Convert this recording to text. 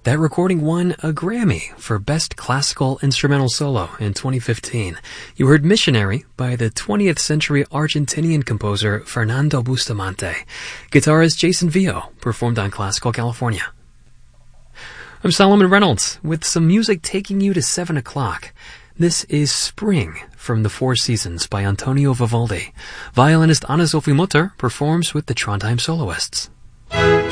That recording won a Grammy for Best Classical Instrumental Solo in 2015. You heard Missionary by the 20th century Argentinian composer Fernando Bustamante. Guitarist Jason Vio performed on Classical California. I'm Solomon Reynolds with some music taking you to 7 o'clock. This is Spring from the Four Seasons by Antonio Vivaldi. Violinist Anna-Sophie Mutter performs with the Trondheim Soloists.